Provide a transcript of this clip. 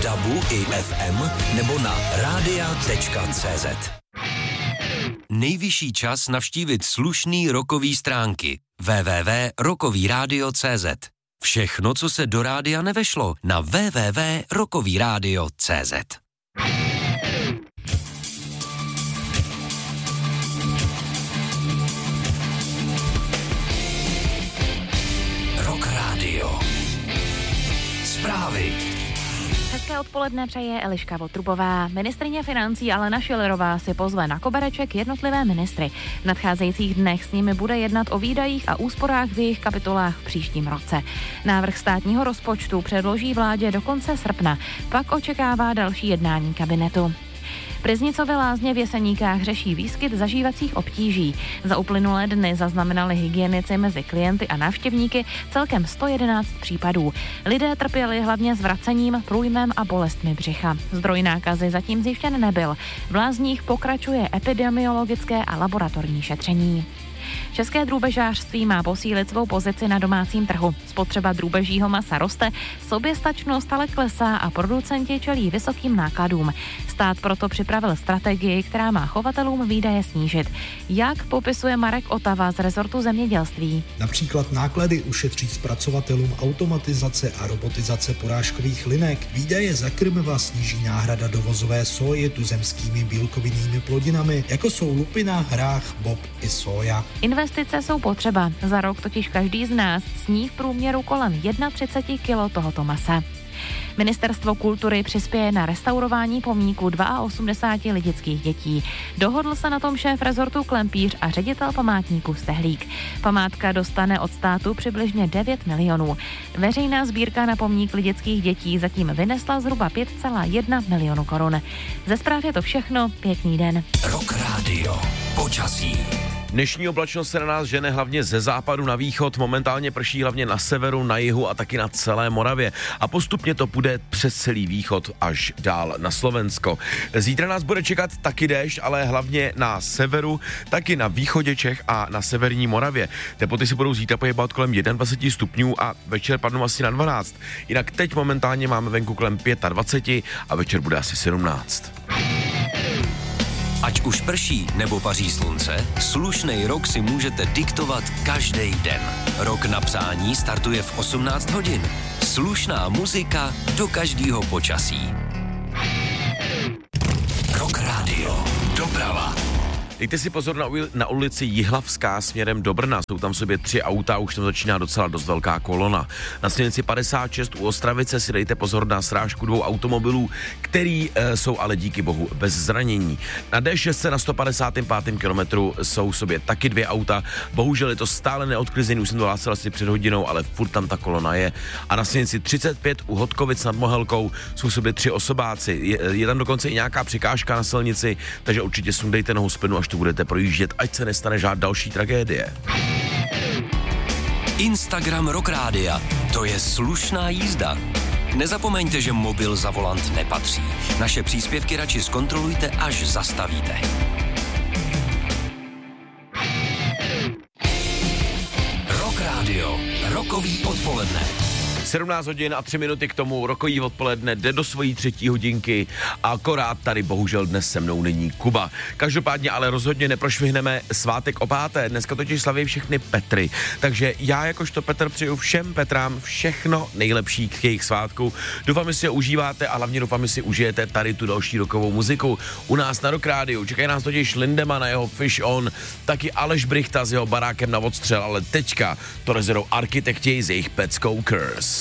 DABu i FM nebo na radia.cz. Nejvyšší čas navštívit slušný rockový stránky www.rockovyradio.cz. Všechno, co se do rádia nevešlo, na www.rockovyradio.cz. Rock Radio. Zprávy. Hezké odpoledne přeje Eliška Votrubová. Ministryně financí Alena Schillerová si pozve na kobereček jednotlivé ministry. V nadcházejících dnech s nimi bude jednat o výdajích a úsporách v jejich kapitolách v příštím roce. Návrh státního rozpočtu předloží vládě do konce srpna, pak očekává další jednání kabinetu. Priznicovy lázně v Jeseníkách řeší výskyt zažívacích obtíží. Za uplynulé dny zaznamenali hygienici mezi klienty a návštěvníky celkem 111 případů. Lidé trpěli hlavně zvracením, průjmem a bolestmi břicha. Zdroj nákazy zatím zjištěn nebyl. V lázních pokračuje epidemiologické a laboratorní šetření. České drůbežářství má posílit svou pozici na domácím trhu. Spotřeba drůbežího masa roste, soběstačnost ale klesá a producenti čelí vysokým nákladům. Stát proto připravil strategii, která má chovatelům výdaje snížit. Jak popisuje Marek Otava z rezortu zemědělství? Například náklady ušetří zpracovatelům automatizace a robotizace porážkových linek. Výdaje za krmiva sníží náhrada dovozové soje tuzemskými bílkovinnými plodinami, jako jsou lupina, hrách, bob i soja. Investice jsou potřeba. Za rok totiž každý z nás sní v průměru kolem 31 kg tohoto masa. Ministerstvo kultury přispěje na restaurování pomníku 82 lidických dětí. Dohodl se na tom šéf rezortu Klempíř a ředitel památníku Stehlík. Památka dostane od státu přibližně 9 milionů. Veřejná sbírka na pomník lidických dětí zatím vynesla zhruba 5,1 milionu korun. Ze zpráv je to všechno, pěkný den. Rock Radio. Počasí. Dnešní oblačnost se na nás žene hlavně ze západu na východ, momentálně prší hlavně na severu, na jihu a taky na celé Moravě. A postupně to půjde přes celý východ až dál na Slovensko. Zítra nás bude čekat taky déšť, ale hlavně na severu, taky na východě Čech a na severní Moravě. Teploty si budou zítra pohybovat kolem 21 stupňů a večer padnou asi na 12. Jinak teď momentálně máme venku kolem 25 a večer bude asi 17. Ať už prší nebo paří slunce, slušnej rok si můžete diktovat každý den. Rok na přání startuje v 18 hodin. Slušná muzika do každého počasí. Rock Radio. Doprava. Dejte si pozor na ulici Jihlavská směrem do Brna. Jsou tam v sobě 3 auta, už tam začíná docela dost velká kolona. Na silnici 56 u Ostravice si dejte pozor na srážku 2 automobilů, který jsou ale díky bohu bez zranění. Na D6 na 155. kilometru jsou v sobě taky 2 auta. Bohužel je to stále neodklizený, už jsem to hlásil asi před hodinou, ale furt tam ta kolona je. A na silnici 35 u Hodkovic nad Mohelkou jsou v sobě 3 osobáci. Je tam dokonce i nějaká překážka na silnici, takže určitě sundejte nohu z plynu, až to budete projíždět, ať se nestane žádná další tragédie. Instagram Rock Rádia. To je slušná jízda. Nezapomeňte, že mobil za volant nepatří. Naše příspěvky radši zkontrolujte, až zastavíte. Rock Radio. Rockový odpoledne. 17 hodin a 3 minuty k tomu, rokový odpoledne jde do svojí 3. hodinky a akorát tady bohužel dnes se mnou není Kuba. Každopádně ale rozhodně neprošvihneme svátek o 5. Dneska totiž slaví všechny Petry, takže já jakožto Petr přeju všem Petrám všechno nejlepší k jejich svátku. Doufám, že si ho užíváte a hlavně doufám, že si užijete tady tu další rokovou muziku. U nás na Rock Rádiu čekají nás totiž Lindemann na jeho Fish On, taky Aleš Brychta s jeho Barákem na odstřel, ale teďka to rozjedou Architekti z jejich Pet Curse.